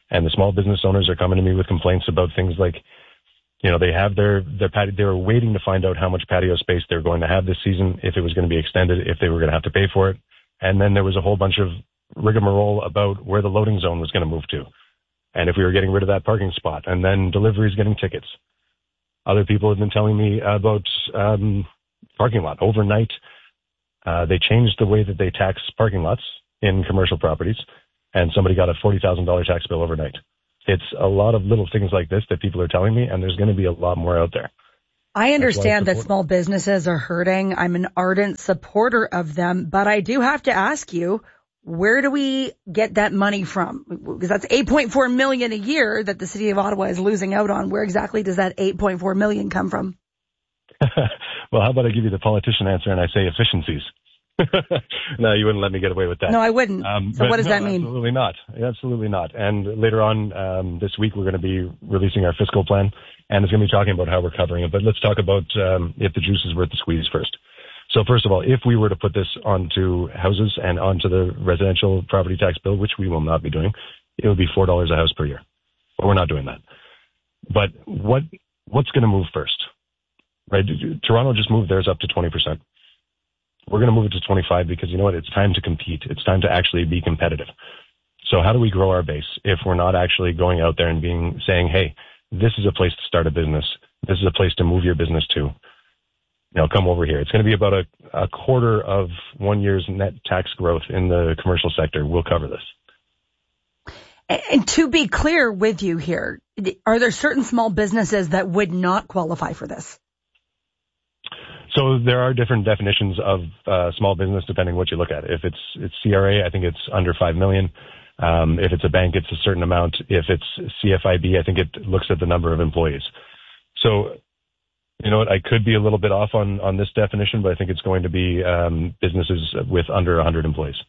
And the small business owners are coming to me with complaints about things like, you know, they have their, their patio, they were waiting to find out how much patio space they're going to have this season, if it was going to be extended, if they were going to have to pay for it. And then there was a whole bunch of rigmarole about where the loading zone was going to move to. And if we were getting rid of that parking spot, and then deliveries getting tickets. Other people have been telling me about um, parking lot. Overnight, uh, they changed the way that they tax parking lots in commercial properties, and somebody got a forty thousand dollars tax bill overnight. It's a lot of little things like this that people are telling me, and there's going to be a lot more out there. I understand that small businesses are hurting. I'm an ardent supporter of them, but I do have to ask you, where do we get that money from? Because that's eight point four million dollars a year that the city of Ottawa is losing out on. Where exactly does that eight point four million dollars come from? Well, how about I give you the politician answer and I say efficiencies? No, you wouldn't let me get away with that. No, I wouldn't. Um, so what does no, that mean? Absolutely not. Absolutely not. And later on um, this week, we're going to be releasing our fiscal plan, and it's going to be talking about how we're covering it. But let's talk about um, if the juice is worth the squeeze first. So first of all, if we were to put this onto houses and onto the residential property tax bill, which we will not be doing, it would be four dollars a house per year. But we're not doing that. But what what's going to move first? Right? Toronto just moved theirs up to twenty percent. We're going to move it to twenty-five because, you know what, it's time to compete. It's time to actually be competitive. So how do we grow our base if we're not actually going out there and being saying, hey, this is a place to start a business. This is a place to move your business to. You know, come over here. It's going to be about a, a quarter of one year's net tax growth in the commercial sector. We'll cover this. And to be clear with you here, are there certain small businesses that would not qualify for this? So there are different definitions of uh, small business depending what you look at. If it's it's C R A, I think it's under five million. Um, if it's a bank, it's a certain amount. If it's C F I B, I think it looks at the number of employees. So, you know what, I could be a little bit off on, on this definition, but I think it's going to be um, businesses with under one hundred employees.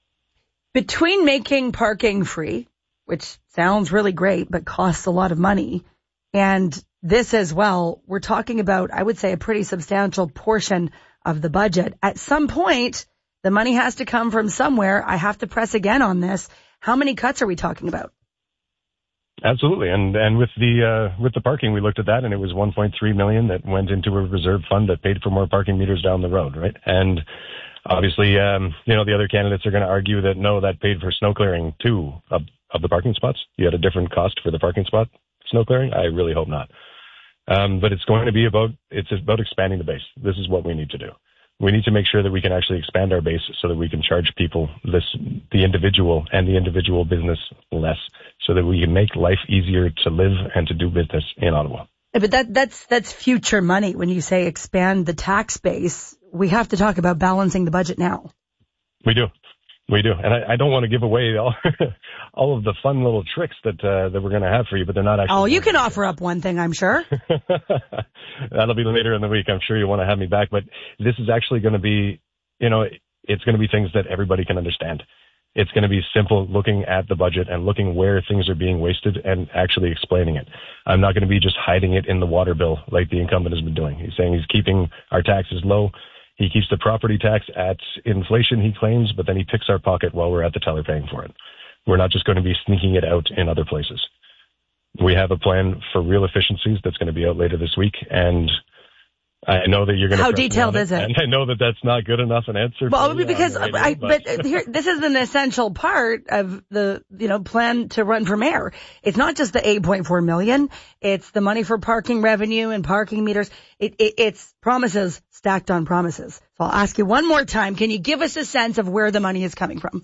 Between making parking free, which sounds really great, but costs a lot of money, and this as well, we're talking about, I would say, a pretty substantial portion of the budget. At some point, the money has to come from somewhere. I have to press again on this. How many cuts are we talking about? Absolutely. And and with the uh, with the parking, we looked at that, and it was one point three million dollars that went into a reserve fund that paid for more parking meters down the road, right? And obviously, um, you know, the other candidates are going to argue that, no, that paid for snow clearing too of, of the parking spots. You had a different cost for the parking spot snow clearing? I really hope not. Um, but it's going to be about, it's about expanding the base. This is what we need to do. We need to make sure that we can actually expand our base so that we can charge people this, the individual and the individual business less, so that we can make life easier to live and to do business in Ottawa. But that, that's, that's future money. When you say expand the tax base, we have to talk about balancing the budget now. We do. We do. And I, I don't want to give away all, all of the fun little tricks that, uh, that we're going to have for you, but they're not actually. Oh, you can offer up one thing, I'm sure. That'll be later in the week. I'm sure you want to have me back, but this is actually going to be, you know, it's going to be things that everybody can understand. It's going to be simple, looking at the budget and looking where things are being wasted and actually explaining it. I'm not going to be just hiding it in the water bill like the incumbent has been doing. He's saying he's keeping our taxes low. He keeps the property tax at inflation, he claims, but then he picks our pocket while we're at the teller paying for it. We're not just going to be sneaking it out in other places. We have a plan for real efficiencies that's going to be out later this week, and I know that you're going to. How detailed is it? And I know that that's not good enough an answer. Well, for because radio, I, but, but here, this is an essential part of the, you know, plan to run for mayor. It's not just the eight point four million. It's the money for parking revenue and parking meters. It, it, it's promises stacked on promises. So I'll ask you one more time. Can you give us a sense of where the money is coming from?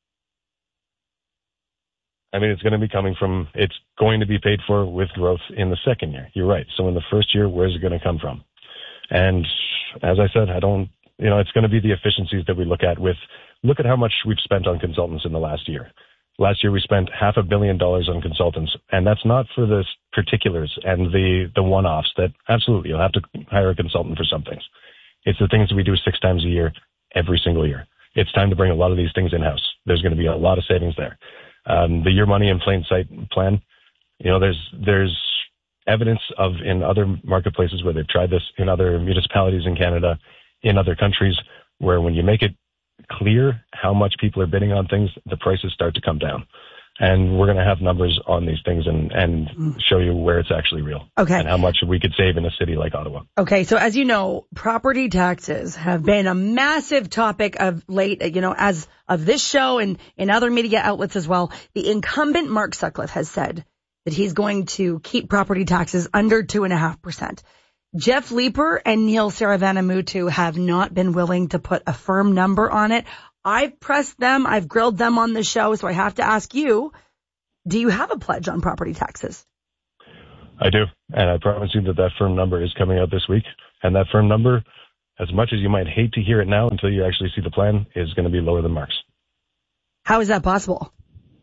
I mean, it's going to be coming from, it's going to be paid for with growth in the second year. You're right. So in the first year, where's it going to come from? And as I said, I don't, you know, it's going to be the efficiencies that we look at with, look at how much we've spent on consultants in the last year. Last year, we spent half a billion dollars on consultants, and that's not for the particulars and the, the one-offs that absolutely you'll have to hire a consultant for some things. It's the things that we do six times a year, every single year. It's time to bring a lot of these things in-house. There's going to be a lot of savings there. Um, the Your Money in Plain Sight plan, you know, there's, there's, evidence of in other marketplaces where they've tried this, in other municipalities in Canada, in other countries, where when you make it clear how much people are bidding on things, the prices start to come down. and we're going to have numbers on these things and, and mm. show you where it's actually real. Okay. And how much we could save in a city like Ottawa. Okay, so as you know, property taxes have been a massive topic of late, you know, as of this show and in other media outlets as well. The incumbent Mark Sutcliffe has said that he's going to keep property taxes under two and a half percent. Jeff Leeper and Neil Saravanamutu have not been willing to put a firm number on it. I've pressed them. I've grilled them on the show. So I have to ask you, do you have a pledge on property taxes? I do. And I promise you that that firm number is coming out this week. And that firm number, as much as you might hate to hear it now until you actually see the plan, is going to be lower than Mark's. How is that possible?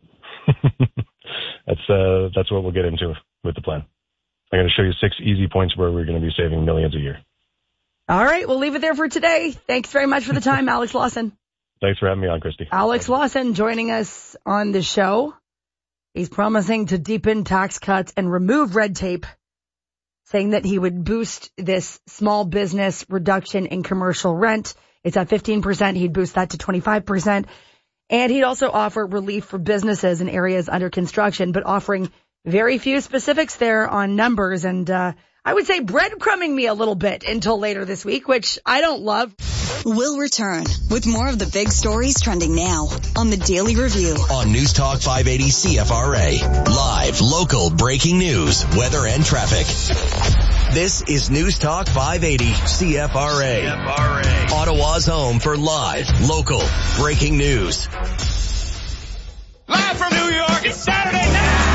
that's, uh, that's what we'll get into with the plan. I'm going to show you six easy points where we're going to be saving millions a year. All right. We'll leave it there for today. Thanks very much for the time, Alex Lawson. Thanks for having me on, Christy. Alex Lawson joining us on the show. He's promising to deepen tax cuts and remove red tape, saying that he would boost this small business reduction in commercial rent. It's at fifteen percent. He'd boost that to twenty-five percent. And he'd also offer relief for businesses in areas under construction, but offering very few specifics there on numbers. And uh I would say breadcrumbing me a little bit until later this week, which I don't love. We'll return with more of the big stories trending now on the Daily Review. On News Talk five eighty C F R A. Live, local, breaking news, weather and traffic. This is News Talk five eighty C F R A. C F R A. Ottawa's home for live, local, breaking news. Live from New York, it's Saturday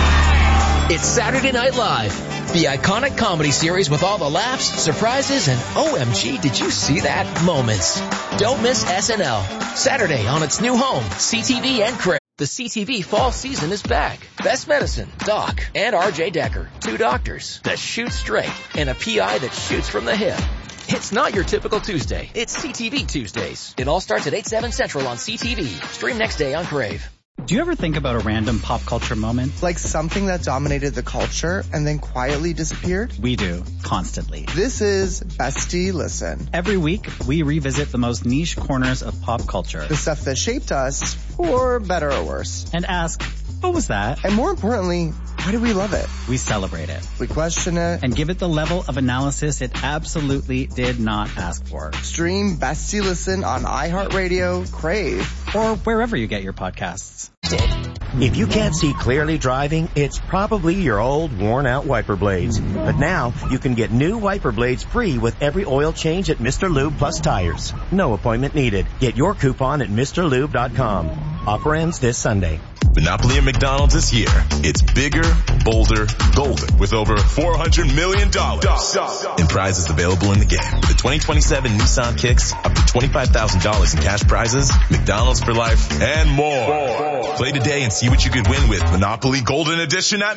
night! It's Saturday Night Live, the iconic comedy series with all the laughs, surprises, and O M G, did you see that moments. Don't miss S N L. Saturday on its new home, C T V and Crave. The C T V fall season is back. Best Medicine, Doc, and R J Decker, two doctors that shoot straight and a P I that shoots from the hip. It's not your typical Tuesday. It's C T V Tuesdays. It all starts at eight, seven Central on C T V. Stream next day on Crave. Do you ever think about a random pop culture moment? Like something that dominated the culture and then quietly disappeared? We do, constantly. This is Bestie Listen. Every week, we revisit the most niche corners of pop culture. The stuff that shaped us, for better or worse. And ask, what was that? And more importantly, why do we love it? We celebrate it. We question it. And give it the level of analysis it absolutely did not ask for. Stream Bestie Listen on iHeartRadio, Crave, or wherever you get your podcasts. If you can't see clearly driving, it's probably your old, worn-out wiper blades. But now, you can get new wiper blades free with every oil change at Mister Lube Plus Tires. No appointment needed. Get your coupon at Mr Lube dot com. Offer ends this Sunday. Monopoly at McDonald's is here. It's bigger, bolder, golden, with over four hundred million dollars in prizes available in the game. The twenty twenty-seven Nissan Kicks, up to twenty-five thousand dollars in cash prizes, McDonald's for life, and more. Play today and see what you could win with Monopoly Golden Edition at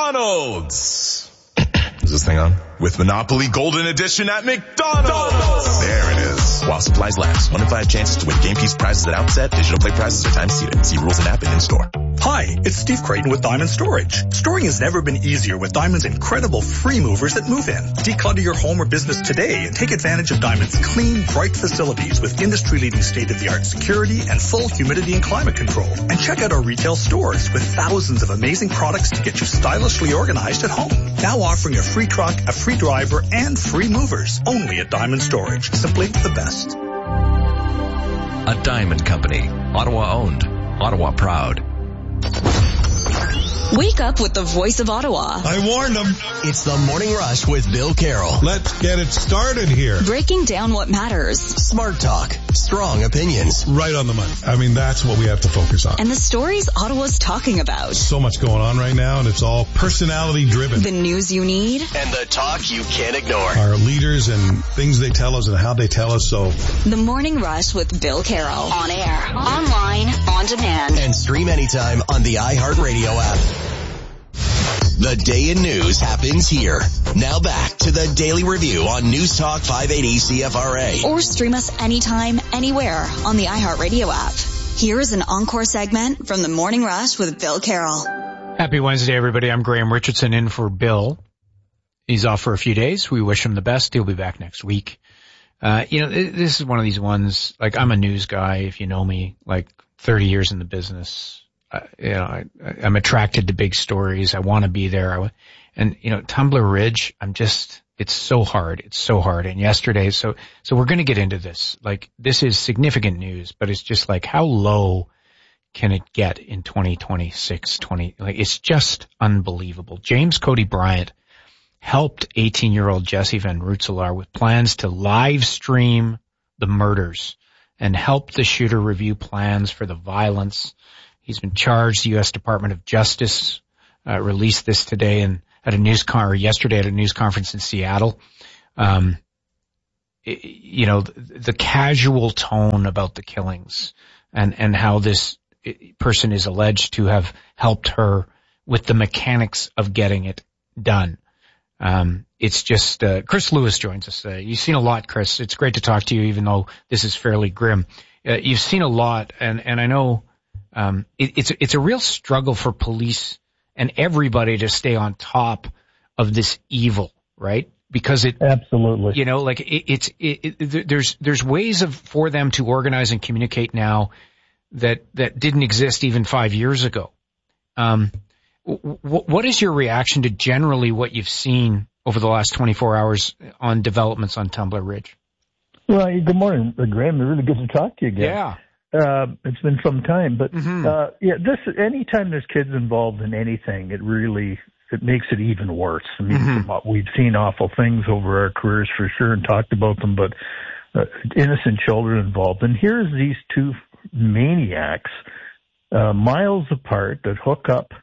McDonald's. Is this thing on? With Monopoly Golden Edition at McDonald's. There it is. While supplies last. One in five chances to win game piece prizes at outset. Digital play prizes are time seated. See rules and app and in store. Hi, it's Steve Creighton with Diamond Storage. Storing has never been easier with Diamond's incredible free movers that move in. Declutter your home or business today and take advantage of Diamond's clean, bright facilities with industry-leading state-of-the-art security and full humidity and climate control. And check out our retail stores with thousands of amazing products to get you stylishly organized at home. Now offering a free truck, a free driver, and free movers. Only at Diamond Storage. Simply the best. A Diamond Company. Ottawa owned. Ottawa proud. Wake up with the voice of Ottawa. I warned them. It's the Morning Rush with Bill Carroll. Let's get it started here. Breaking down what matters. Smart talk. Strong opinions. Right on the money. I mean, that's what we have to focus on. And the stories Ottawa's talking about. So much going on right now, and it's all personality driven. The news you need. And the talk you can't ignore. Our leaders and things they tell us and how they tell us, so. The Morning Rush with Bill Carroll. On air, online, on demand. And stream anytime on the iHeartRadio app. The day in news happens here. Now back to the Daily Review on News Talk five eighty C F R A. Or stream us anytime, anywhere on the iHeartRadio app. Here is an encore segment from the Morning Rush with Bill Carroll. Happy Wednesday, everybody. I'm Graham Richardson in for Bill. He's off for a few days. We wish him the best. He'll be back next week. Uh, you know, this is one of these ones, like I'm a news guy, if you know me, like thirty years in the business. uh, you know, I, I'm attracted to big stories. I want to be there. I, and, you know, Tumbler Ridge, I'm just, it's so hard. It's so hard. And yesterday, so, so we're going to get into this. Like, this is significant news, but it's just like, how low can it get in twenty twenty-six, twenty, like, it's just unbelievable. James Cody Bryant helped eighteen year old Jesse Van Rootselaar with plans to live stream the murders and help the shooter review plans for the violence. He's been charged. The U S Department of Justice uh, released this today and at a news con or yesterday at a news conference in Seattle. Um, it, you know, the, the casual tone about the killings and, and how this person is alleged to have helped her with the mechanics of getting it done. Um, it's just, uh, Chris Lewis joins us today. You've seen a lot, Chris. It's great to talk to you, even though this is fairly grim. Uh, you've seen a lot, and, and I know, um, it, it's, it's a real struggle for police and everybody to stay on top of this evil, right? Because it, absolutely, you know, like it, it's, it, it, there's, there's ways of, for them to organize and communicate now that, that didn't exist even five years ago. Um, w- what is your reaction to generally what you've seen over the last twenty-four hours on developments on Tumbler Ridge? Well, good morning, Graham. It's really good to talk to you again. Yeah. Uh, it's been some time, but, mm-hmm. uh, yeah, this, anytime there's kids involved in anything, it really, it makes it even worse. I mean, mm-hmm. we've seen awful things over our careers for sure and talked about them, but, uh, innocent children involved. And here's these two maniacs, uh, miles apart that hook up,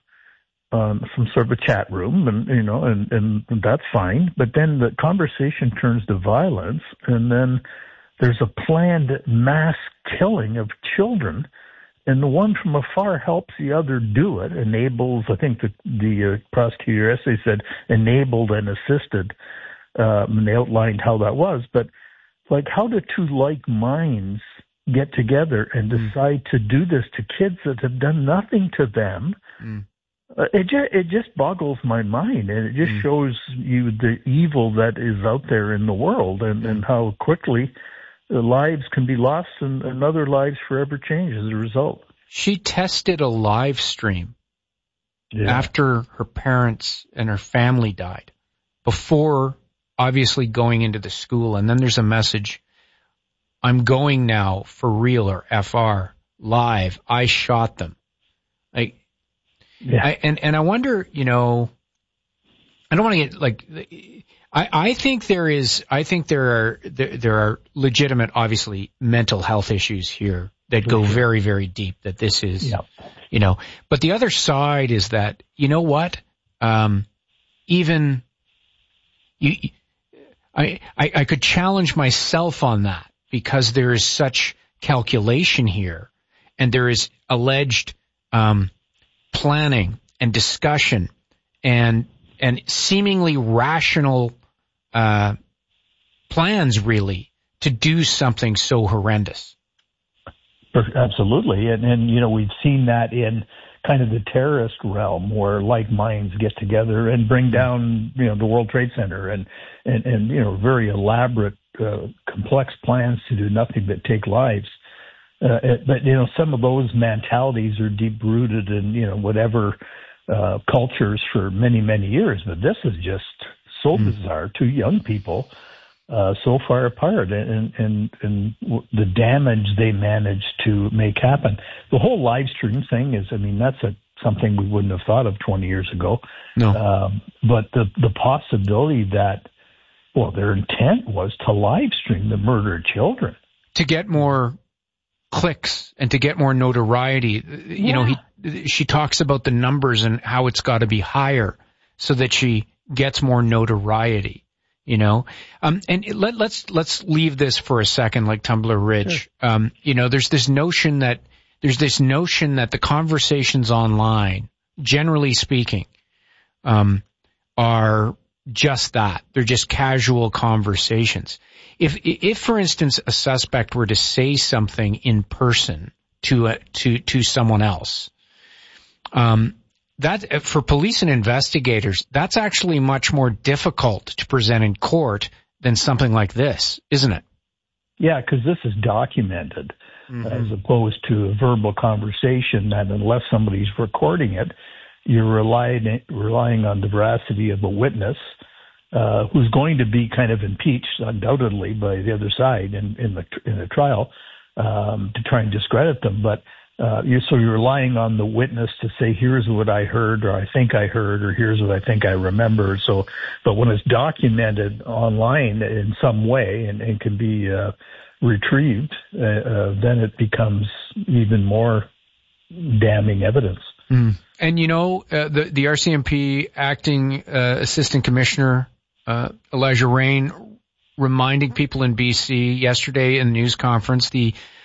um, some sort of a chat room and, you know, and, and that's fine. But then the conversation turns to violence and then there's a planned mass killing of children, and the one from afar helps the other do it, enables, I think the, the uh, prosecutor essay said, enabled and assisted, uh, and they outlined how that was. But, like, how do two like minds get together and decide mm. to do this to kids that have done nothing to them? Mm. Uh, it, just, it just boggles my mind, and it just mm. shows you the evil that is out there in the world and, and how quickly lives can be lost and, and other lives forever change as a result. She tested a live stream yeah. after her parents and her family died, before obviously going into the school. And then there's a message, I'm going now for real, or F R, live. I shot them. Like, yeah. I, and, and I wonder, you know, I don't want to get like, I, I think there is, I think there are, there, there are legitimate, obviously, mental health issues here that go very, very deep, that this is, yeah. you know, but the other side is that, you know what, um, even, you, I, I, I could challenge myself on that because there is such calculation here and there is alleged, um, planning and discussion and, and seemingly rational uh plans, really, to do something so horrendous. Absolutely. And, and, you know, we've seen that in kind of the terrorist realm where like minds get together and bring down, you know, the World Trade Center and, and, and you know, very elaborate, uh, complex plans to do nothing but take lives. Uh, but, you know, some of those mentalities are deep rooted in, you know, whatever uh, cultures for many, many years. But this is just so mm. bizarre. Two young people uh, so far apart, and, and, and the damage they managed to make happen. The whole live stream thing is, I mean, that's a, something we wouldn't have thought of twenty years ago. No. Um, but the, the possibility that, well, their intent was to live stream the murdered children. To get more clicks and to get more notoriety. You yeah. know, he, she talks about the numbers and how it's got to be higher so that she gets more notoriety, you know. Um, and it, let, let's, let's leave this for a second, like Tumbler Ridge. Sure. Um, you know, there's this notion that, there's this notion that the conversations online, generally speaking, um, are just that. They're just casual conversations. If, if, for instance, a suspect were to say something in person to, a, to, to someone else, um, that, for police and investigators, that's actually much more difficult to present in court than something like this, isn't it? Yeah, because this is documented. mm-hmm. as opposed to a verbal conversation that unless somebody's recording it, you're relying, relying on the veracity of a witness uh, who's going to be kind of impeached, undoubtedly, by the other side in, in, the, in the trial um, to try and discredit them. But uh, you're, so you're relying on the witness to say, here's what I heard, or I think I heard, or here's what I think I remember. So, but when it's documented online in some way and, and can be uh, retrieved, uh, uh, then it becomes even more damning evidence. Mm. And, you know, uh, the, the R C M P acting uh, assistant commissioner, uh, Elijah Rain, reminding people in B C yesterday in the news conference, the